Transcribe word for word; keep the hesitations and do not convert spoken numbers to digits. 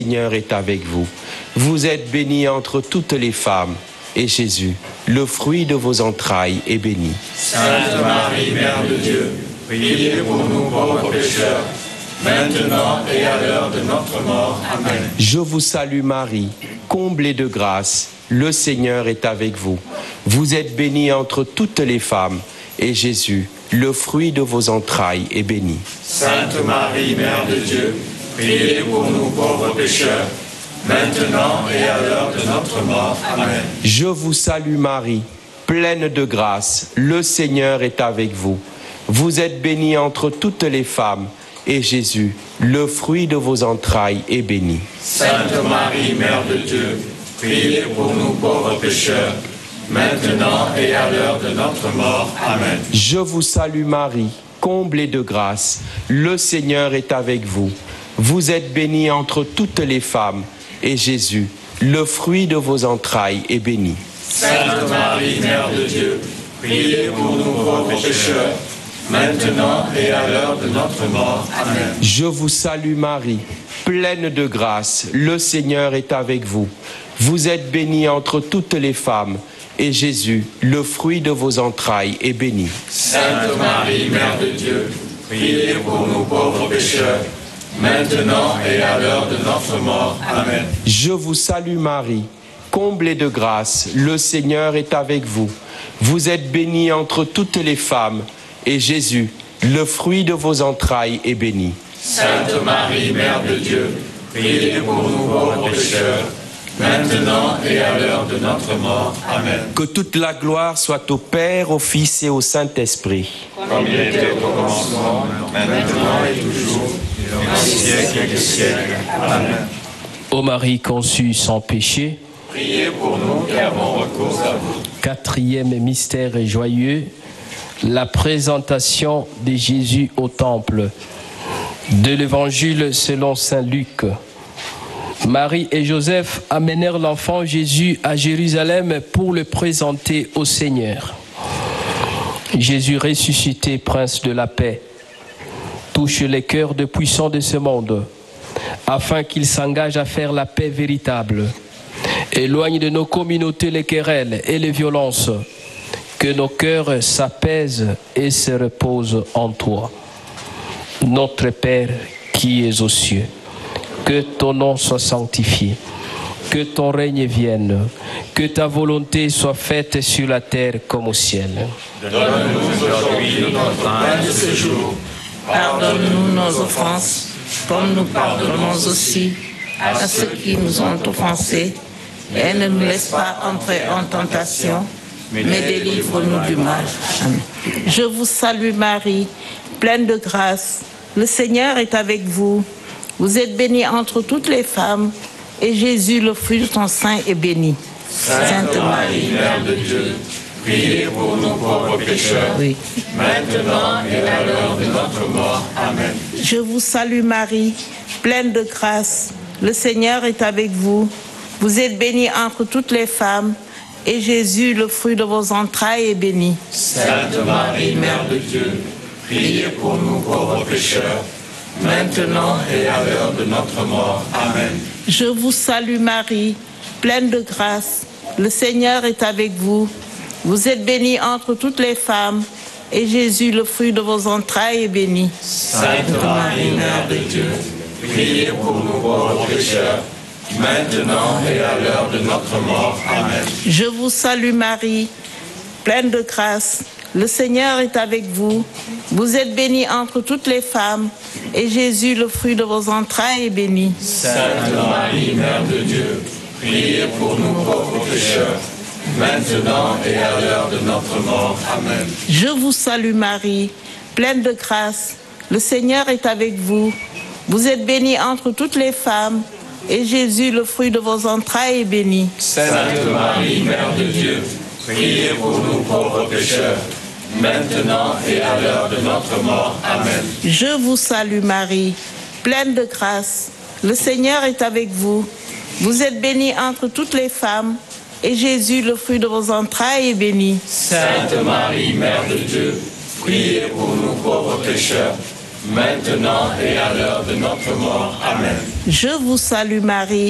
Le Seigneur est avec vous. Vous êtes bénie entre toutes les femmes, et Jésus, le fruit de vos entrailles, est béni. Sainte Marie, Mère de Dieu, priez pour nous pauvres pécheurs, maintenant et à l'heure de notre mort. Amen. Je vous salue Marie, comblée de grâce, le Seigneur est avec vous. Vous êtes bénie entre toutes les femmes, et Jésus, le fruit de vos entrailles, est béni. Sainte Marie, Mère de Dieu, priez pour nous pauvres pécheurs, maintenant et à l'heure de notre mort. Amen. Je vous salue Marie, pleine de grâce, le Seigneur est avec vous. Vous êtes bénie entre toutes les femmes, et Jésus, le fruit de vos entrailles, est béni. Sainte Marie, Mère de Dieu, priez pour nous pauvres pécheurs, maintenant et à l'heure de notre mort. Amen. Je vous salue Marie, comblée de grâce, le Seigneur est avec vous. Vous êtes bénie entre toutes les femmes, et Jésus, le fruit de vos entrailles, est béni. Sainte Marie, Mère de Dieu, priez pour nous pauvres pécheurs, maintenant et à l'heure de notre mort. Amen. Je vous salue Marie, pleine de grâce, le Seigneur est avec vous. Vous êtes bénie entre toutes les femmes, et Jésus, le fruit de vos entrailles, est béni. Sainte Marie, Mère de Dieu, priez pour nous pauvres pécheurs, maintenant et à l'heure de notre mort. Amen. Je vous salue Marie, comblée de grâce, le Seigneur est avec vous. Vous êtes bénie entre toutes les femmes, et Jésus, le fruit de vos entrailles, est béni. Sainte Marie, Mère de Dieu, priez pour nous pauvres pécheurs, maintenant et à l'heure de notre mort. Amen. Que toute la gloire soit au Père, au Fils et au Saint-Esprit. Comme il était au commencement, maintenant et toujours, et dans les siècles des siècles. Amen. Ô Marie conçue sans péché, Priez pour nous qui avons recours à vous. quatrième mystère joyeux, la présentation de Jésus au temple. De l'Évangile selon saint Luc. Marie et Joseph amenèrent l'enfant Jésus à Jérusalem pour le présenter au Seigneur. Jésus ressuscité, prince de la paix, touche les cœurs des puissants de ce monde, afin qu'ils s'engagent à faire la paix véritable. Éloigne de nos communautés les querelles et les violences, que nos cœurs s'apaisent et se reposent en toi. Notre Père qui es aux cieux, que ton nom soit sanctifié, que ton règne vienne, que ta volonté soit faite sur la terre comme au ciel. Donne-nous aujourd'hui notre pain de ce jour. Pardonne-nous nos offenses, comme nous pardonnons aussi à ceux qui nous ont offensés. Et ne nous laisse pas entrer en tentation, mais délivre-nous du mal. Amen. Je vous salue Marie, pleine de grâce. Le Seigneur est avec vous. Vous êtes bénie entre toutes les femmes, et Jésus, le fruit de ton sein, est béni. Sainte Marie, Mère de Dieu, priez pour nous pauvres pécheurs, Oui. maintenant et à l'heure de notre mort. Amen. Je vous salue Marie, pleine de grâce. Le Seigneur est avec vous. Vous êtes bénie entre toutes les femmes, et Jésus, le fruit de vos entrailles, est béni. Sainte Marie, Mère de Dieu, priez pour nous pauvres pécheurs, maintenant et à l'heure de notre mort. Amen. Je vous salue Marie, pleine de grâce. Le Seigneur est avec vous. Vous êtes bénie entre toutes les femmes, et Jésus, le fruit de vos entrailles, est béni. Sainte Marie, Mère de Dieu, priez pour nous pauvres pécheurs, maintenant et à l'heure de notre mort. Amen. Je vous salue Marie, pleine de grâce. Le Seigneur est avec vous. Vous êtes bénie entre toutes les femmes, et Jésus, le fruit de vos entrailles, est béni. Sainte Marie, Mère de Dieu, priez pour nous pauvres pécheurs, maintenant et à l'heure de notre mort. Amen. Je vous salue Marie, pleine de grâce. Le Seigneur est avec vous. Vous êtes bénie entre toutes les femmes, et Jésus, le fruit de vos entrailles, est béni. Sainte Marie, Mère de Dieu, priez pour nous pauvres pécheurs, maintenant et à l'heure de notre mort. Amen. Je vous salue Marie, pleine de grâce. Le Seigneur est avec vous. Vous êtes bénie entre toutes les femmes, et Jésus, le fruit de vos entrailles, est béni. Sainte Marie, Mère de Dieu, priez pour nous pauvres pécheurs, maintenant et à l'heure de notre mort. Amen. Je vous salue Marie,